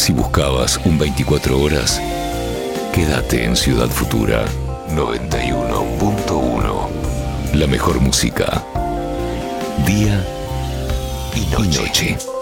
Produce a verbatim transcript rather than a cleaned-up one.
Si buscabas un veinticuatro horas, quédate en Ciudad Futura noventa y uno punto uno. La mejor música, día y noche. Y noche.